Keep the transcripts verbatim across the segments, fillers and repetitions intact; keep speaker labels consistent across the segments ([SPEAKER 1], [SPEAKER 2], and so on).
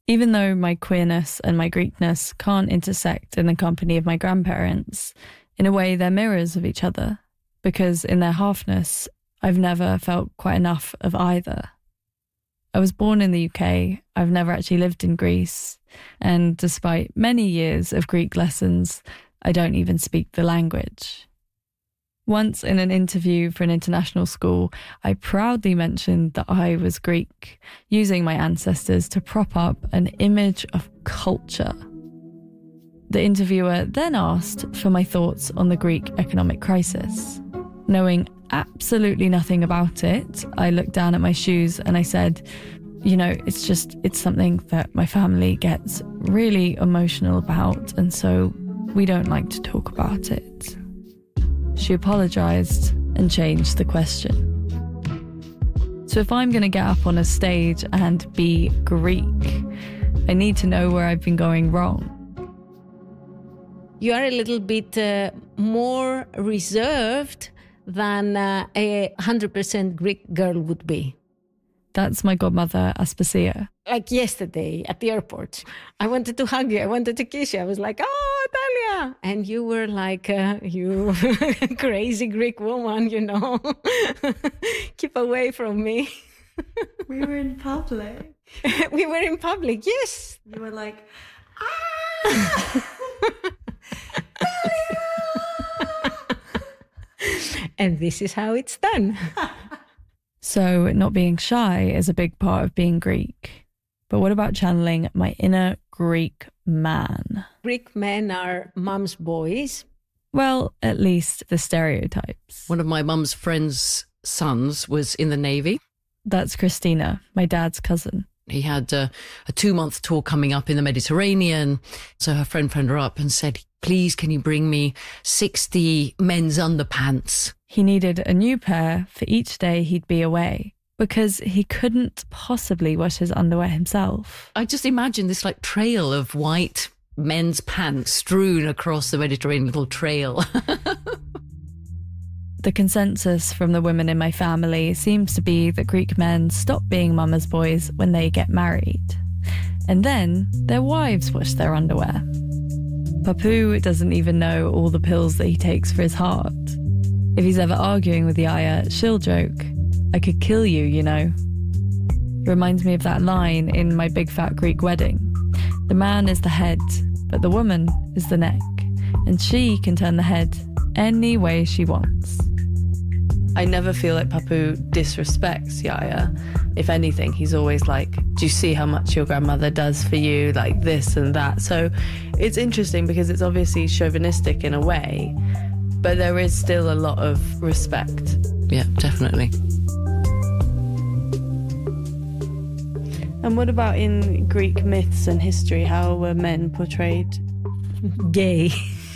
[SPEAKER 1] Even though my queerness and my Greekness can't intersect in the company of my grandparents, in a way they're mirrors of each other, because in their halfness, I've never felt quite enough of either. I was born in the U K, I've never actually lived in Greece, and despite many years of Greek lessons, I don't even speak the language. Once in an interview for an international school, I proudly mentioned that I was Greek, using my ancestors to prop up an image of culture. The interviewer then asked for my thoughts on the Greek economic crisis. Knowing absolutely nothing about it, I looked down at my shoes and I said, you know, it's just, it's something that my family gets really emotional about, and so we don't like to talk about it. She apologised and changed the question. So if I'm going to get up on a stage and be Greek, I need to know where I've been going wrong.
[SPEAKER 2] You are a little bit uh, more reserved than uh, a one hundred percent Greek girl would be.
[SPEAKER 1] That's my godmother, Aspasia.
[SPEAKER 2] Like yesterday at the airport, I wanted to hug you, I wanted to kiss you. I was like, oh, Talia. And you were like, uh, you crazy Greek woman, you know. Keep away from me.
[SPEAKER 1] We were in public.
[SPEAKER 2] We were in public, yes.
[SPEAKER 1] You were like, ah!
[SPEAKER 2] And this is how it's done.
[SPEAKER 1] So not being shy is a big part of being Greek. But what about channeling my inner Greek man?
[SPEAKER 2] Greek men are mum's boys.
[SPEAKER 1] Well, at least the stereotypes.
[SPEAKER 3] One of my mum's friend's sons was in the Navy.
[SPEAKER 1] That's Christina, my dad's cousin.
[SPEAKER 3] He had a, a two-month tour coming up in the Mediterranean. So her friend phoned her up and said, please, can you bring me sixty men's underpants?
[SPEAKER 1] He needed a new pair for each day he'd be away because he couldn't possibly wash his underwear himself.
[SPEAKER 3] I just imagine this like trail of white men's pants strewn across the Mediterranean, little trail.
[SPEAKER 1] The consensus from the women in my family seems to be that Greek men stop being mama's boys when they get married. And then their wives wash their underwear. Papu doesn't even know all the pills that he takes for his heart. If he's ever arguing with Yaya, she'll joke, I could kill you, you know. It reminds me of that line in My Big Fat Greek Wedding. The man is the head, but the woman is the neck, and she can turn the head any way she wants. I never feel like Papu disrespects Yaya. If anything, he's always like, do you see how much your grandmother does for you? Like this and that. So it's interesting because it's obviously chauvinistic in a way, but there is still a lot of respect.
[SPEAKER 3] Yeah, definitely.
[SPEAKER 1] And what about in Greek myths and history? How were men portrayed?
[SPEAKER 2] Gay.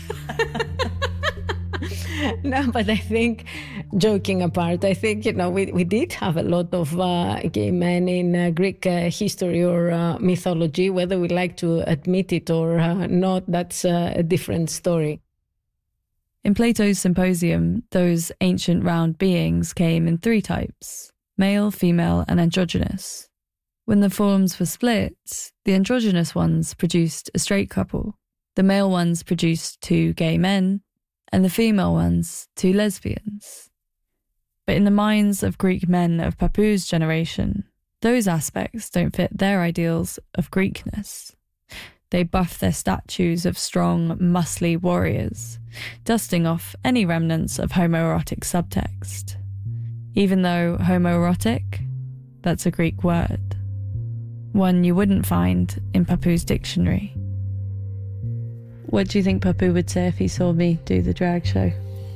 [SPEAKER 2] No, but I think, joking apart, I think, you know, we, we did have a lot of uh, gay men in uh, Greek uh, history or uh, mythology. Whether we like to admit it or uh, not, that's uh, a different story.
[SPEAKER 1] In Plato's Symposium, those ancient round beings came in three types, male, female, and androgynous. When the forms were split, the androgynous ones produced a straight couple, the male ones produced two gay men, and the female ones, two lesbians. But in the minds of Greek men of Papu's generation, those aspects don't fit their ideals of Greekness. They buff their statues of strong, muscly warriors, dusting off any remnants of homoerotic subtext. Even though homoerotic, that's a Greek word. One you wouldn't find in Papu's dictionary. What do you think Papu would say if he saw me do the drag show?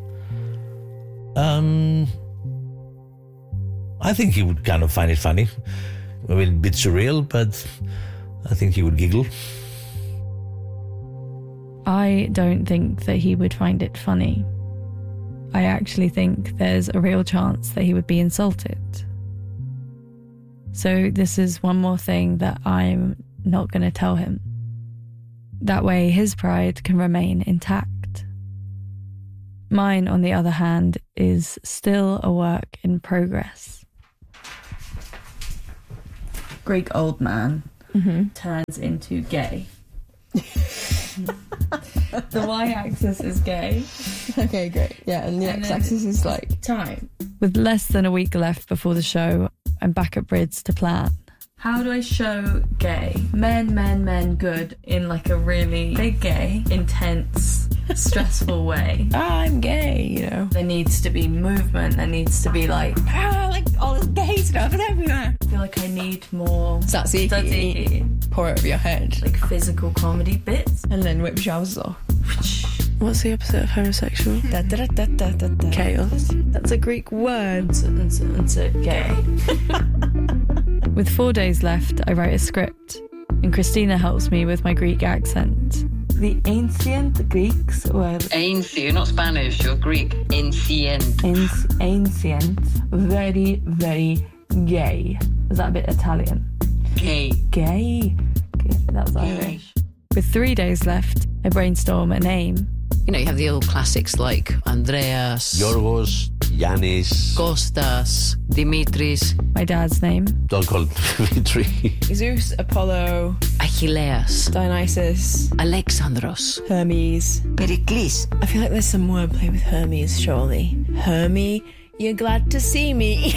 [SPEAKER 4] Um, I think he would kind of find it funny. I mean, a bit surreal, but I think he would giggle.
[SPEAKER 1] I don't think that he would find it funny. I actually think there's a real chance that he would be insulted. So this is one more thing that I'm not going to tell him. That way his pride can remain intact. Mine, on the other hand, is still a work in progress. Greek old man, mm-hmm. turns into gay. The y-axis is gay.
[SPEAKER 5] Okay, great. Yeah, and the and x-axis is like
[SPEAKER 1] time. With less than a week left before the show, I'm back at Brids to plan. How do I show gay? Men, men, men, good in like a really big gay, intense, stressful way.
[SPEAKER 5] Ah, I'm gay, you know.
[SPEAKER 1] There needs to be movement. There needs to be like,
[SPEAKER 5] ah, like all this gay stuff is everywhere.
[SPEAKER 1] I feel like I need more
[SPEAKER 5] tzatziki. tzatziki. Pour it over your head.
[SPEAKER 1] Like physical comedy bits.
[SPEAKER 5] And then whip your trousers off. What's the opposite of homosexual?
[SPEAKER 1] Da, da, da, da, da, da.
[SPEAKER 5] Chaos. That's a Greek word.
[SPEAKER 1] And so, and so gay. With four days left, I write a script, and Christina helps me with my Greek accent. The ancient Greeks were...
[SPEAKER 3] Ancient, you're not Spanish, you're Greek. Ancient.
[SPEAKER 1] Ancient, very, very gay. Was that a bit Italian?
[SPEAKER 3] Gay.
[SPEAKER 1] Gay. That was Irish. With three days left, I brainstorm a name.
[SPEAKER 3] You know, you have the old classics like Andreas,
[SPEAKER 4] Yorgos, Yannis,
[SPEAKER 3] Kostas, Dimitris.
[SPEAKER 1] My dad's name.
[SPEAKER 4] Don't call it Dimitri.
[SPEAKER 5] Zeus, Apollo,
[SPEAKER 3] Achilles,
[SPEAKER 5] Dionysus,
[SPEAKER 3] Alexandros,
[SPEAKER 5] Hermes,
[SPEAKER 6] Pericles.
[SPEAKER 5] I feel like there's some wordplay with Hermes, surely. Hermie, you're glad to see me.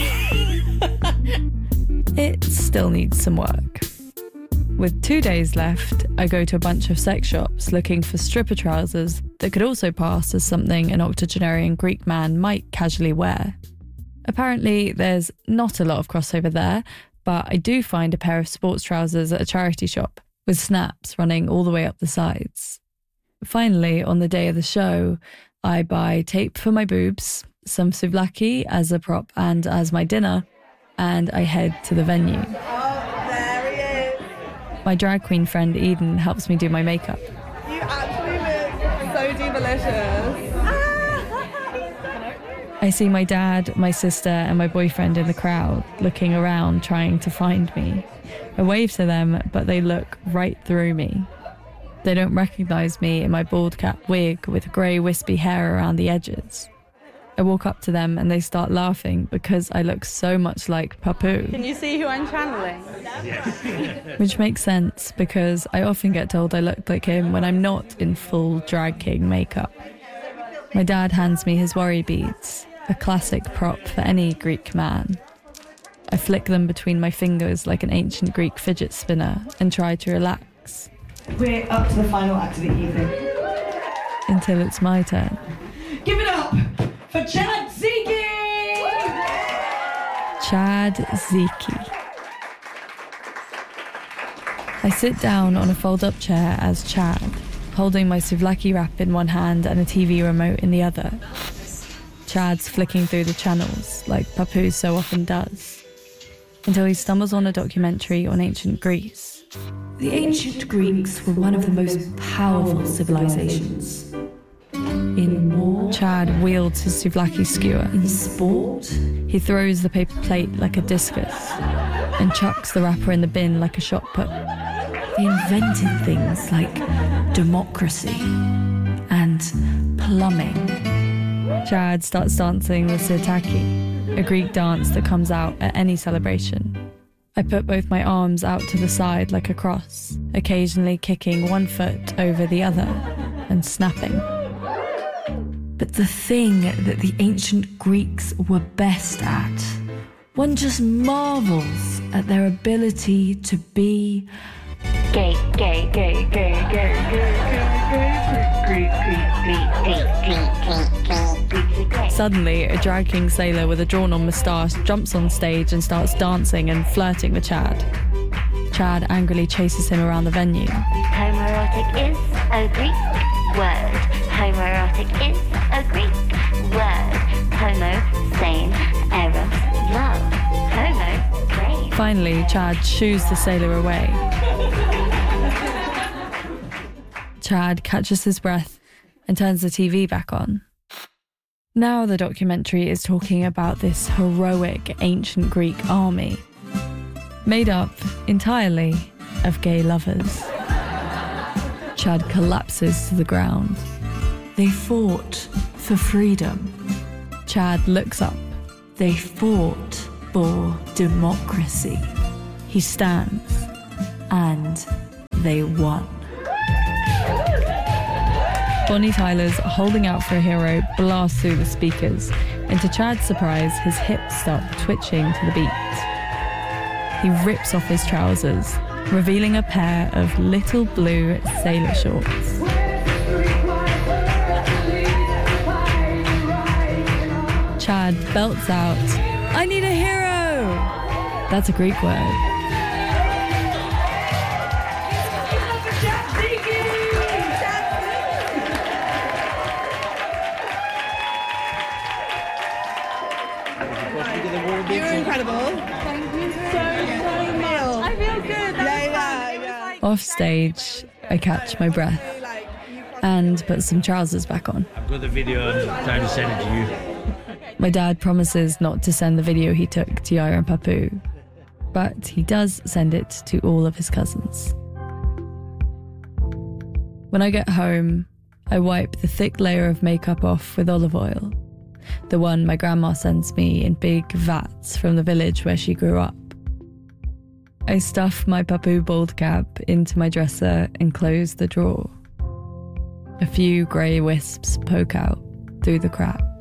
[SPEAKER 1] It still needs some work. With two days left, I go to a bunch of sex shops looking for stripper trousers that could also pass as something an octogenarian Greek man might casually wear. Apparently, there's not a lot of crossover there, but I do find a pair of sports trousers at a charity shop with snaps running all the way up the sides. Finally, on the day of the show, I buy tape for my boobs, some souvlaki as a prop and as my dinner, and I head to the venue. My drag queen friend Eden helps me do my makeup.
[SPEAKER 5] You actually look so delicious.
[SPEAKER 1] I see my dad, my sister, and my boyfriend in the crowd, looking around, trying to find me. I wave to them, but they look right through me. They don't recognise me in my bald cap wig with grey wispy hair around the edges. I walk up to them and they start laughing because I look so much like Papu.
[SPEAKER 7] Can you see who I'm channeling?
[SPEAKER 1] Which makes sense because I often get told I look like him when I'm not in full drag king makeup. My dad hands me his worry beads, a classic prop for any Greek man. I flick them between my fingers like an ancient Greek fidget spinner and try to relax.
[SPEAKER 6] We're up to the final act of the evening.
[SPEAKER 1] Until it's my turn.
[SPEAKER 6] Give it up for Chad Ziki!
[SPEAKER 1] Chad Ziki. I sit down on a fold-up chair as Chad, holding my souvlaki wrap in one hand and a T V remote in the other. Chad's flicking through the channels, like Papu so often does, until he stumbles on a documentary on ancient Greece.
[SPEAKER 8] The ancient Greeks were one of the most powerful civilizations. In war,
[SPEAKER 1] Chad wields his souvlaki skewer.
[SPEAKER 8] In sport,
[SPEAKER 1] he throws the paper plate like a discus and chucks the wrapper in the bin like a shot put.
[SPEAKER 8] They invented things like democracy and plumbing.
[SPEAKER 1] Chad starts dancing the sirtaki, a Greek dance that comes out at any celebration. I put both my arms out to the side like a cross, occasionally kicking one foot over the other and snapping.
[SPEAKER 8] But the thing that the ancient Greeks were best at, one just marvels at their ability to be
[SPEAKER 9] gay, gay, gay, gay, gay, gay, gay, gay.
[SPEAKER 1] Suddenly, a drag king sailor with a drawn-on moustache jumps on stage and starts dancing and flirting with Chad. Chad angrily chases him around the venue.
[SPEAKER 9] Homoerotic is a Greek word. Homoerotic is a Greek word. Homo, sane, eros, love. Homo, brain.
[SPEAKER 1] Finally, Chad shoos the sailor away. Chad catches his breath and turns the T V back on. Now the documentary is talking about this heroic ancient Greek army, made up entirely of gay lovers. Chad collapses to the ground.
[SPEAKER 8] They fought for freedom.
[SPEAKER 1] Chad looks up.
[SPEAKER 8] They fought for democracy.
[SPEAKER 1] He stands.
[SPEAKER 8] And they won.
[SPEAKER 1] Bonnie Tyler's Holding Out for a Hero blasts through the speakers, and to Chad's surprise, his hips start twitching to the beat. He rips off his trousers, revealing a pair of little blue sailor shorts. Chad belts out, "I need a hero!" That's a Greek word.
[SPEAKER 6] You're incredible. Thank you so, so much. I feel good. Yeah, yeah, yeah.
[SPEAKER 1] Off stage, I catch my breath and put some trousers back on.
[SPEAKER 4] I've got the video and time to send it to you.
[SPEAKER 1] My dad promises not to send the video he took to Yara and Papu, but he does send it to all of his cousins. When I get home, I wipe the thick layer of makeup off with olive oil, the one my grandma sends me in big vats from the village where she grew up. I stuff my Papu bald cap into my dresser and close the drawer. A few grey wisps poke out through the crack.